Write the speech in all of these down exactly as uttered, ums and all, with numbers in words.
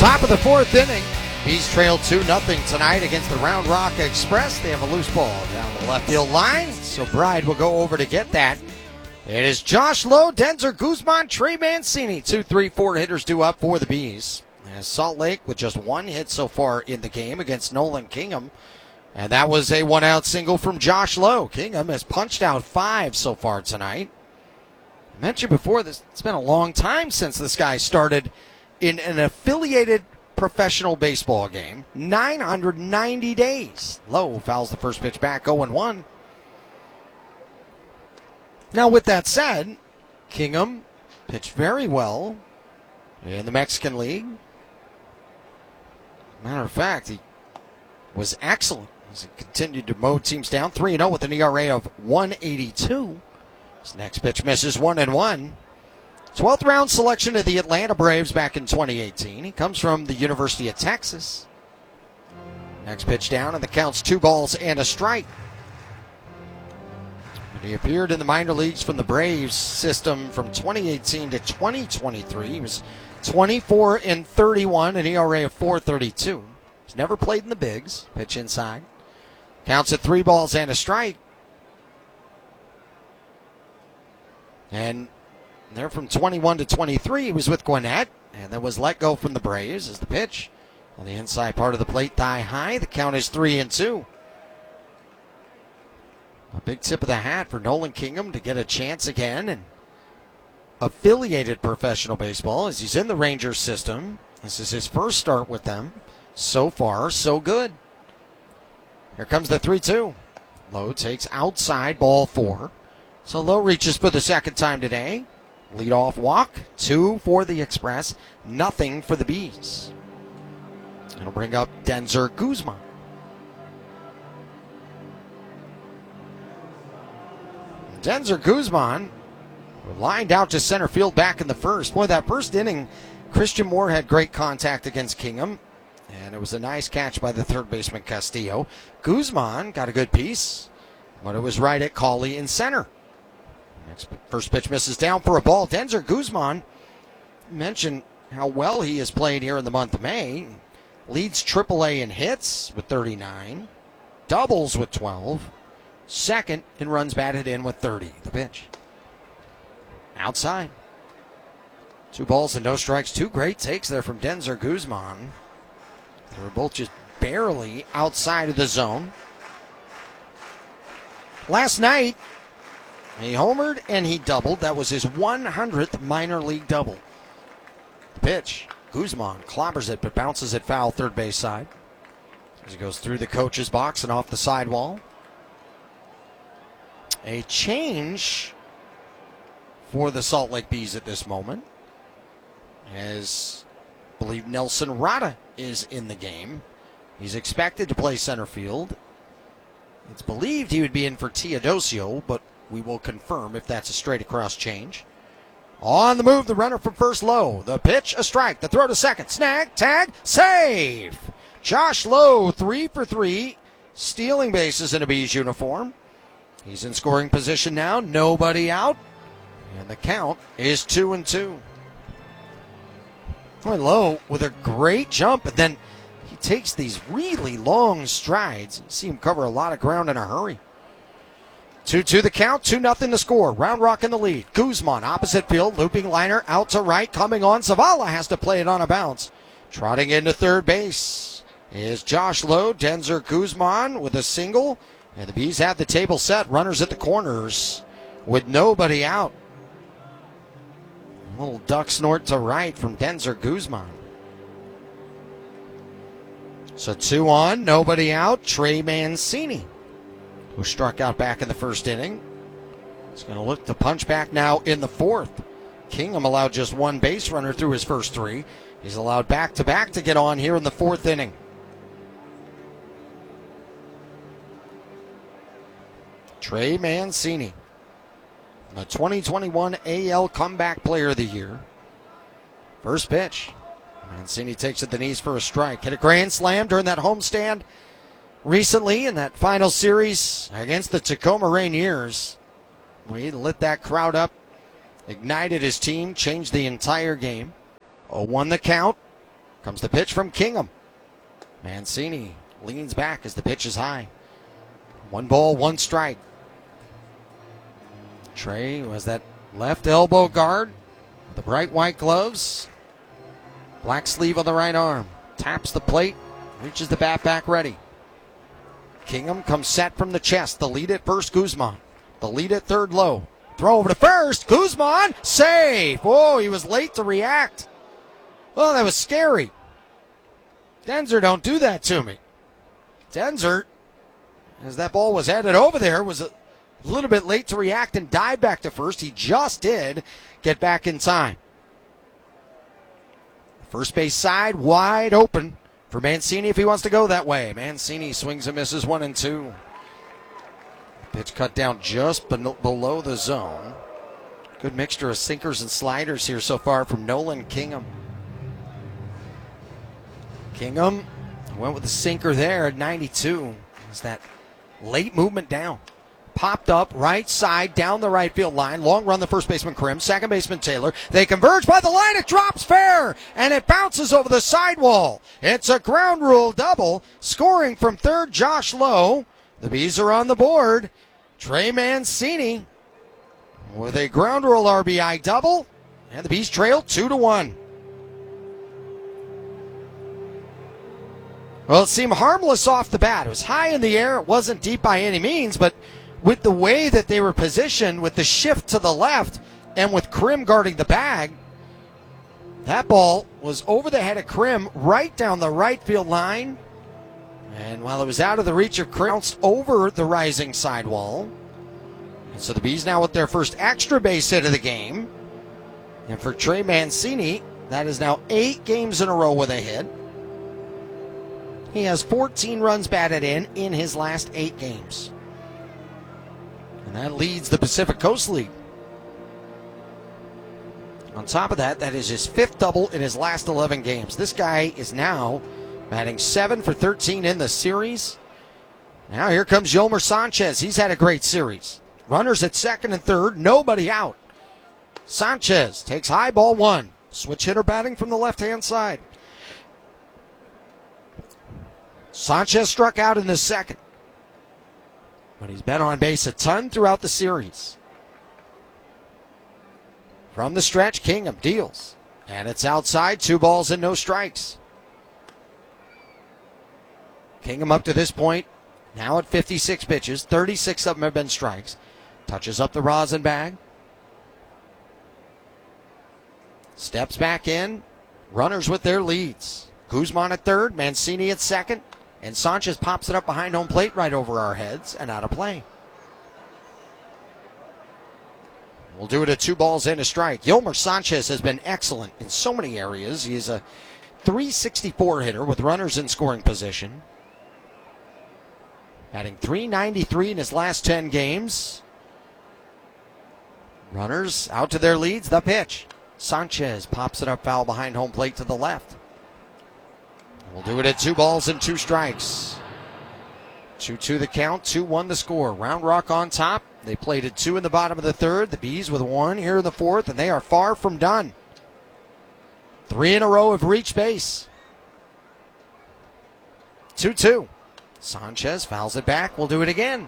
Top of the fourth inning. Bees trail two nothing tonight against the Round Rock Express. They have a loose ball down the left field line, so Bride will go over to get that. It is Josh Lowe, Denzer Guzman, Trey Mancini. Two, three, four hitters due up for the Bees. And Salt Lake with just one hit so far in the game against Nolan Kingham. And that was a one-out single from Josh Lowe. Kingham has punched out five so far tonight. I mentioned before, this it's been a long time since this guy started in an affiliated professional baseball game. nine hundred ninety days. Lowe fouls the first pitch back, oh and one. Now, with that said, Kingham pitched very well in the Mexican League. Matter of fact, he was excellent as he continued to mow teams down. three and oh with an E R A of one eighty-two. His next pitch misses, one and one. twelfth round selection of the Atlanta Braves back in twenty eighteen. He comes from the University of Texas. Next pitch down, and the count's two balls and a strike. He appeared in the minor leagues from the Braves system from twenty eighteen to twenty twenty-three. He was twenty-four and thirty-one, an E R A of four thirty-two. He's never played in the bigs. Pitch inside. Counts at three balls and a strike. And there from twenty-one to twenty-three, he was with Gwinnett, and then was let go from the Braves as the pitch on the inside part of the plate, thigh high. The count is three and two. A big tip of the hat for Nolan Kingham to get a chance again in affiliated professional baseball as he's in the Rangers system. This is his first start with them. So far, so good. Here comes the three two. Lowe takes outside, ball four. So Lowe reaches for the second time today. Leadoff walk, two for the Express, nothing for the Bees. It'll bring up Denzer Guzman. Denzer Guzman lined out to center field back in the first. Boy, that first inning, Christian Moore had great contact against Kingham, and it was a nice catch by the third baseman Castillo. Guzman got a good piece, but it was right at Cawley in center. Next first pitch misses down for a ball. Denzer Guzman mentioned how well he has played here in the month of May. Leads triple A in hits with thirty-nine, doubles with twelve. Second in runs batted in with thirty. The pitch. Outside. Two balls and no strikes. Two great takes there from Denzer Guzman. They were both just barely outside of the zone. Last night, he homered and he doubled. That was his one hundredth minor league double. The pitch. Guzman clobbers it but bounces it foul third base side as he goes through the coach's box and off the sidewall. A change for the Salt Lake Bees at this moment, as I believe Nelson Rada is in the game. He's expected to play center field. It's believed he would be in for Teodosio, but we will confirm if that's a straight across change. On the move, the runner from first, Lowe. The pitch, a strike. The throw to second. Snag, tag, save. Josh Lowe, three for three, stealing bases in a Bees uniform. He's in scoring position now, nobody out, and the count is two and two. Boy, Lowe with a great jump, and then he takes these really long strides. You see him cover a lot of ground in a hurry. two two the count, two nothing to score. Round Rock in the lead. Guzman, opposite field, looping liner out to right, coming on. Zavala has to play it on a bounce. Trotting into third base is Josh Lowe. Denzer Guzman with a single. And the Bees have the table set. Runners at the corners with nobody out. A little duck snort to right from Denzer Guzman. So two on, nobody out. Trey Mancini, who struck out back in the first inning. He's going to look to punch back now in the fourth. Kingham allowed just one base runner through his first three. He's allowed back-to-back to get on here in the fourth inning. Trey Mancini, the twenty twenty-one A L Comeback Player of the Year. First pitch. Mancini takes it to the knees for a strike. Hit a grand slam during that homestand recently in that final series against the Tacoma Rainiers. He lit that crowd up, ignited his team, changed the entire game. oh one the count. Comes the pitch from Kingham. Mancini leans back as the pitch is high. One ball, one strike. Trey was that left elbow guard. The bright white gloves. Black sleeve on the right arm. Taps the plate. Reaches the bat back ready. Kingham comes set from the chest. The lead at first, Guzman. The lead at third, Lowe. Throw over to first. Guzman, save. Oh, he was late to react. Oh, that was scary. Denzer, don't do that to me. Denzer, as that ball was headed over there, was a little bit late to react and dive back to first. He just did get back in time. First base side wide open for Mancini if he wants to go that way. Mancini swings and misses one and two. Pitch cut down just below the zone. Good mixture of sinkers and sliders here so far from Nolan Kingham. Kingham went with the sinker there at ninety-two. It's that late movement down. Popped up right side down the right field line. Long run the first baseman Krim, second baseman Taylor. They converge by the line. It drops fair and it bounces over the sidewall. It's a ground rule double. Scoring from third, Josh Lowe. The Bees are on the board. Trey Mancini with a ground rule R B I double, and the Bees trail two to one. Well, it seemed harmless off the bat. It was high in the air. It wasn't deep by any means, but with the way that they were positioned, with the shift to the left, and with Krim guarding the bag, that ball was over the head of Krim, right down the right field line. And while it was out of the reach of Krim, bounced over the rising sidewall. And so the Bees now with their first extra base hit of the game. And for Trey Mancini, that is now eight games in a row with a hit. He has fourteen runs batted in in his last eight games. And that leads the Pacific Coast League. On top of that, that is his fifth double in his last eleven games. This guy is now batting seven for thirteen in the series. Now here comes Yolmer Sanchez. He's had a great series. Runners at second and third, nobody out. Sanchez takes high ball one. Switch hitter batting from the left-hand side. Sanchez struck out in the second, but he's been on base a ton throughout the series. From the stretch, Kingham deals, and it's outside, two balls and no strikes. Kingham up to this point, now at fifty-six pitches, thirty-six of them have been strikes. Touches up the rosin bag. Steps back in, runners with their leads. Guzman at third, Mancini at second, and Sanchez pops it up behind home plate right over our heads and out of play. We'll do it at two balls and a strike. Yolmer Sanchez has been excellent in so many areas. He is a three sixty-four hitter with runners in scoring position. Batting three ninety-three in his last ten games. Runners out to their leads, the pitch. Sanchez pops it up foul behind home plate to the left. We'll do it at two balls and two strikes. two two the count, two one the score. Round Rock on top. They played at two in the bottom of the third. The Bees with one here in the fourth, and they are far from done. Three in a row have reached base. two two. Sanchez fouls it back. We'll do it again.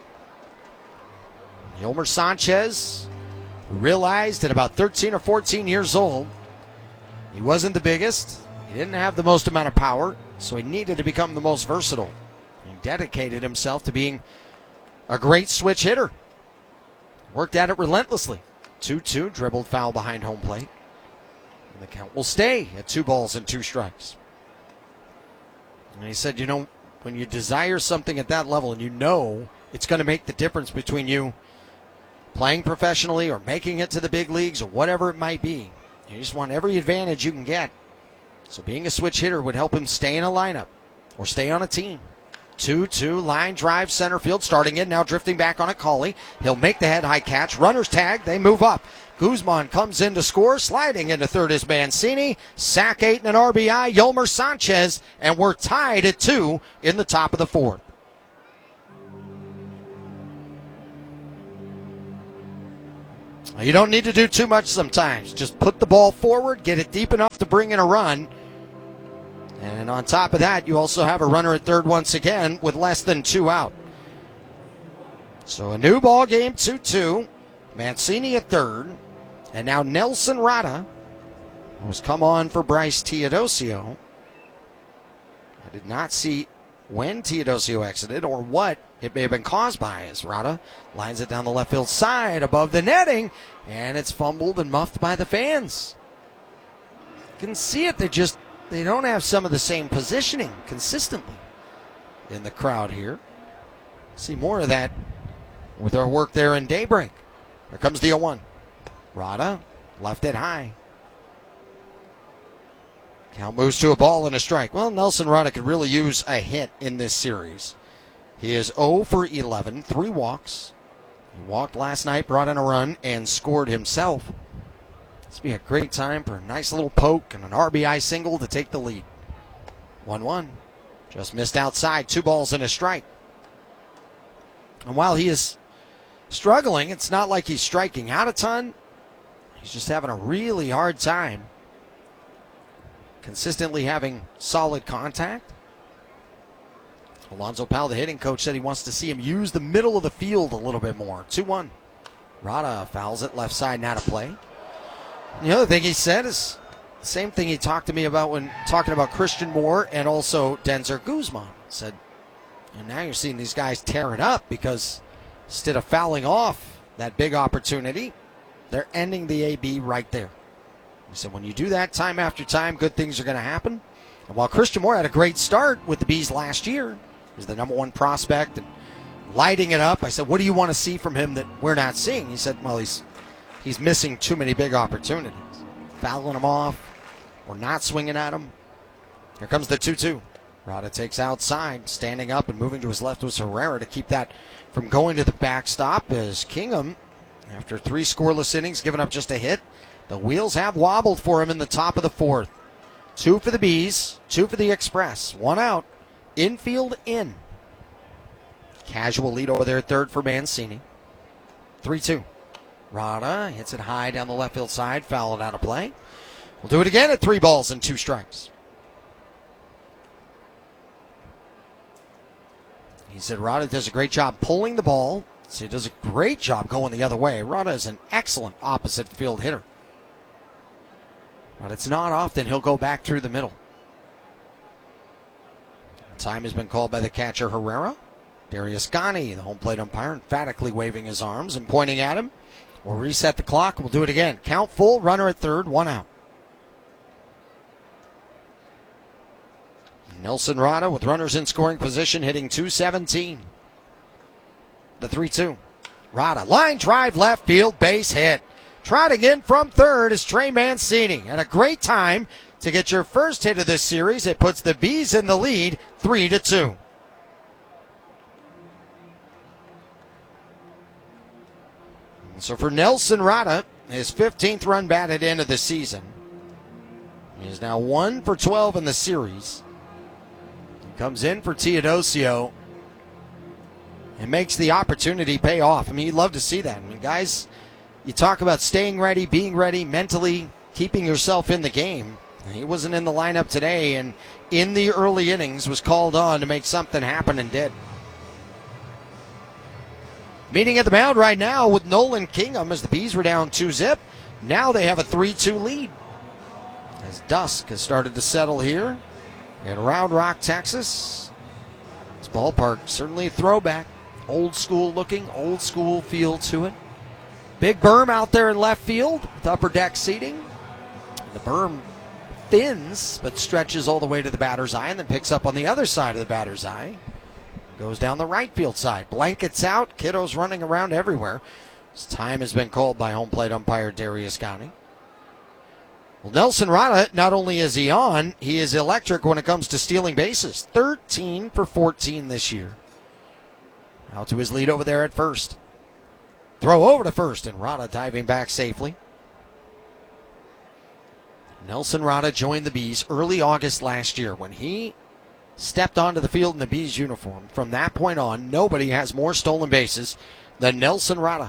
Yolmer Sanchez realized at about thirteen or fourteen years old, he wasn't the biggest. He didn't have the most amount of power, so he needed to become the most versatile. He dedicated himself to being a great switch hitter. Worked at it relentlessly. two two, dribbled foul behind home plate. And the count will stay at two balls and two strikes. And he said, you know, when you desire something at that level and you know it's going to make the difference between you playing professionally or making it to the big leagues or whatever it might be, you just want every advantage you can get. So being a switch hitter would help him stay in a lineup or stay on a team. two two, line drive center field, starting in, now drifting back on a Cauley. He'll make the head high catch. Runners tag, they move up. Guzman comes in to score, sliding into third is Mancini. Sack eight and an R B I, Yolmer Sanchez, and we're tied at two in the top of the fourth. You don't need to do too much sometimes. Just put the ball forward, get it deep enough to bring in a run, And on top of that, you also have a runner at third once again with less than two out. So a new ball game, two two. Mancini at third. And now Nelson Rada was come on for Bryce Teodosio. I did not see when Teodosio exited or what it may have been caused by, as Rada lines it down the left field side above the netting, and it's fumbled and muffed by the fans. You can see it. They just they don't have some of the same positioning consistently in the crowd here. See more of that with our work there in Daybreak. Here comes the oh one. Rada left it high. Count moves to a ball and a strike. Well, Nelson Rada could really use a hit in this series. He is oh for eleven, three walks. He walked last night, brought in a run, and scored himself. This would be a great time for a nice little poke and an R B I single to take the lead. one one. Just missed outside, two balls and a strike. And while he is struggling, it's not like he's striking out a ton. He's just having a really hard time consistently having solid contact. Alonzo Powell, the hitting coach, said he wants to see him use the middle of the field a little bit more. two one. Rada fouls it left side, not a play. The other thing he said is the same thing he talked to me about when talking about Christian Moore and also Denzer Guzman. Said, and now you're seeing these guys tear it up because instead of fouling off that big opportunity, they're ending the A B right there. He said, when you do that time after time, good things are going to happen. And while Christian Moore had a great start with the Bees last year, he was the number one prospect and lighting it up, I said, what do you want to see from him that we're not seeing? He said, well, he's he's missing too many big opportunities. Fouling them off or not swinging at him. Here comes the two two. Rada takes outside, standing up and moving to his left was Herrera to keep that from going to the backstop as Kingham, after three scoreless innings, giving up just a hit. The wheels have wobbled for him in the top of the fourth. Two for the Bees, two for the Express. One out. Infield in. Casual lead over there at third for Mancini. three two. Rada hits it high down the left field side, fouled out of play. We'll do it again at three balls and two strikes. He said Rada does a great job pulling the ball. So he does a great job going the other way. Rada is an excellent opposite field hitter. But it's not often he'll go back through the middle. Time has been called by the catcher Herrera. Darius Gani, the home plate umpire, emphatically waving his arms and pointing at him. We'll reset the clock. We'll do it again. Count full, runner at third, one out. Nelson Rada with runners in scoring position, hitting two seventeen. The three two. Rada, line drive, left field, base hit. Trotting in from third is Trey Mancini. And a great time to get your first hit of this series. It puts the Bees in the lead, three to two. So for Nelson Rada, his fifteenth run batted in of the season. He is now one for twelve in the series. He comes in for Teodosio and makes the opportunity pay off. I mean, you'd love to see that. I mean, guys, you talk about staying ready, being ready, mentally keeping yourself in the game. He wasn't in the lineup today, and in the early innings was called on to make something happen and did. Meeting at the mound right now with Nolan Kingham as the Bees were down two zip. Now they have a three two lead. As dusk has started to settle here in Round Rock, Texas. This ballpark certainly a throwback. Old school looking, old school feel to it. Big berm out there in left field with upper deck seating. The berm thins but stretches all the way to the batter's eye and then picks up on the other side of the batter's eye. Goes down the right field side. Blankets out. Kiddos running around everywhere. This time has been called by home plate umpire Darius Gani. Well, Nelson Rada, not only is he on, he is electric when it comes to stealing bases. thirteen for fourteen this year. Out to his lead over there at first. Throw over to first, and Rada diving back safely. Nelson Rada joined the Bees early August last year when he stepped onto the field in the Bees uniform. From that point on, nobody has more stolen bases than Nelson Rada.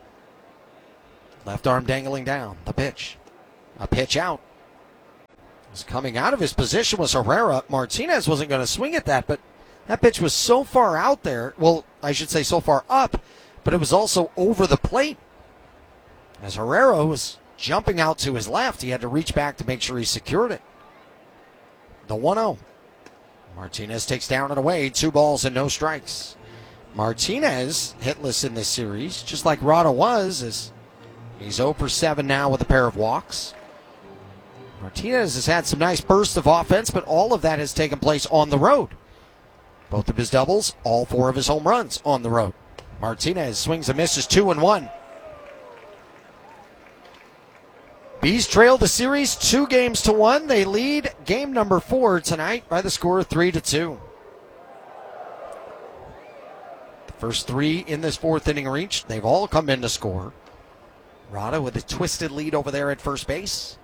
Left arm dangling down. The pitch. A pitch out. Coming out of his position was Herrera. Martinez wasn't going to swing at that, but that pitch was so far out there. Well, I should say so far up, but it was also over the plate. As Herrera was jumping out to his left, he had to reach back to make sure he secured it. The one oh. Martinez takes down and away, two balls and no strikes. Martinez hitless in this series, just like Rada was, as he's oh for seven now with a pair of walks. Martinez has had some nice bursts of offense, but all of that has taken place on the road. Both of his doubles, all four of his home runs on the road. Martinez swings and misses two and one. Bees trail the series two games to one. They lead game number four tonight by the score of three to two. The first three in this fourth inning reached. They've all come in to score. Rada with a twisted lead over there at first base.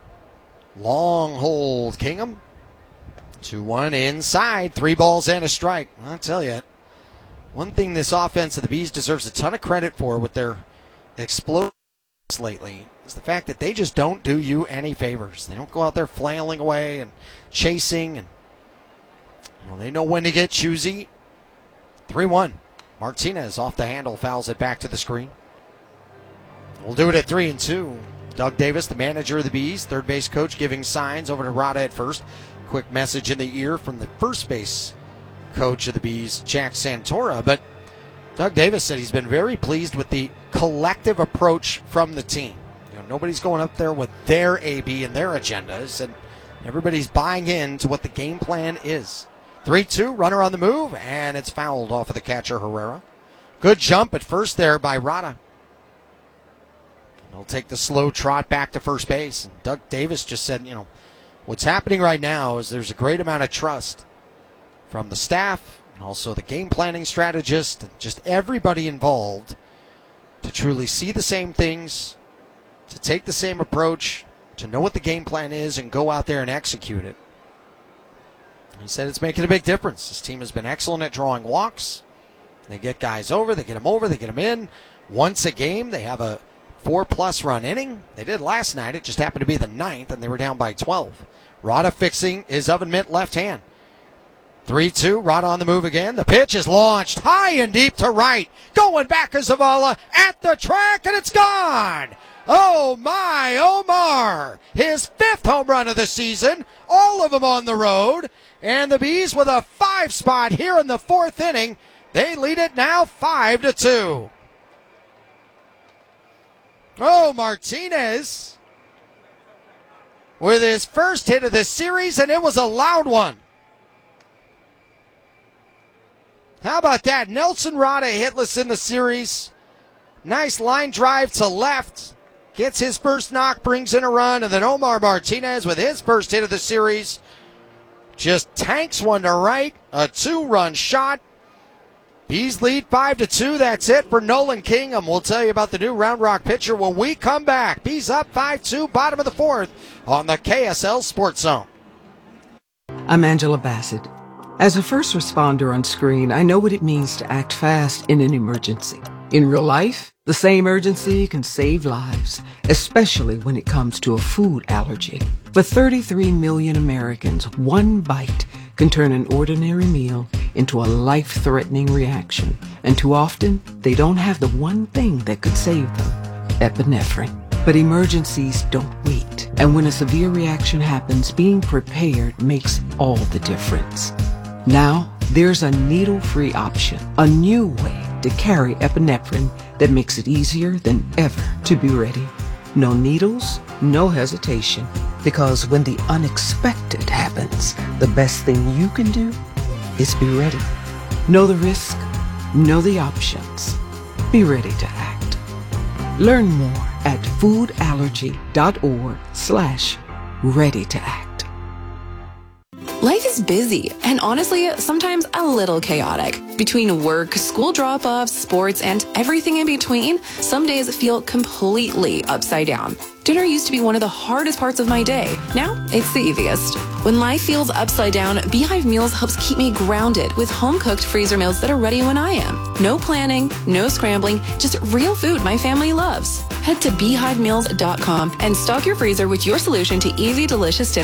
Long hold, Kingham. two one inside. Three balls and a strike. I'll tell you, one thing this offense of the Bees deserves a ton of credit for with their explosions lately is the fact that they just don't do you any favors. They don't go out there flailing away and chasing. And you know, they know when to get choosy. three one. Martinez off the handle, fouls it back to the screen. We'll do it at three and two. Doug Davis, the manager of the Bees, third base coach, giving signs over to Rada at first. Quick message in the ear from the first base coach of the Bees, Jack Santora. But Doug Davis said he's been very pleased with the collective approach from the team. You know, nobody's going up there with their A B and their agendas, and everybody's buying into what the game plan is. three two, runner on the move, and it's fouled off of the catcher, Herrera. Good jump at first there by Rada. He'll take the slow trot back to first base. And Doug Davis just said, you know, what's happening right now is there's a great amount of trust from the staff and also the game planning strategist and just everybody involved to truly see the same things, to take the same approach, to know what the game plan is and go out there and execute it. He said it's making a big difference. This team has been excellent at drawing walks. They get guys over, they get them over, they get them in. Once a game, they have a four-plus run inning. They did last night. It just happened to be the ninth, and they were down by twelve. Rada fixing his oven mitt left hand. three two, Rada on the move again. The pitch is launched high and deep to right. Going back is Zavala at the track, and it's gone. Oh, my, Omar. His fifth home run of the season. All of them on the road. And the Bees with a five spot here in the fourth inning. They lead it now five to two. Oh, Martinez with his first hit of the series, and it was a loud one. How about that? Nelson Rada hitless in the series. Nice line drive to left. Gets his first knock, brings in a run, and then Omar Martinez with his first hit of the series just tanks one to right. A two-run shot. Bees lead five to two. That's it for Nolan Kingham. We'll tell you about the new Round Rock pitcher when we come back. Bees up five two, bottom of the fourth on the K S L Sports Zone. I'm Angela Bassett. As a first responder on screen, I know what it means to act fast in an emergency. In real life, the same urgency can save lives, especially when it comes to a food allergy. For thirty-three million Americans, one bite can turn an ordinary meal into a life-threatening reaction. And too often, they don't have the one thing that could save them, epinephrine. But emergencies don't wait. And when a severe reaction happens, being prepared makes all the difference. Now, there's a needle-free option, a new way to carry epinephrine that makes it easier than ever to be ready. No needles, no hesitation, because when the unexpected happens, the best thing you can do is be ready. Know the risk, know the options, be ready to act. Learn more at foodallergy.org slash ready to act. Life is busy and honestly, sometimes a little chaotic. Between work, school drop-offs, sports, and everything in between, some days feel completely upside down. Dinner used to be one of the hardest parts of my day. Now, it's the easiest. When life feels upside down, Beehive Meals helps keep me grounded with home-cooked freezer meals that are ready when I am. No planning, no scrambling, just real food my family loves. Head to beehive meals dot com and stock your freezer with your solution to easy, delicious dinner.